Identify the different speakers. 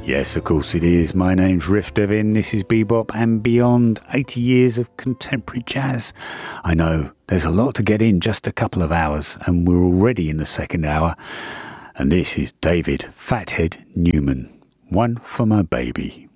Speaker 1: Yes, of course it is. My name's Riff Devin. This is Bebop and Beyond, 80 years of contemporary jazz. I know, there's a lot to get in just a couple of hours, and we're already in the second hour. And this is David Fathead Newman, One for My Baby.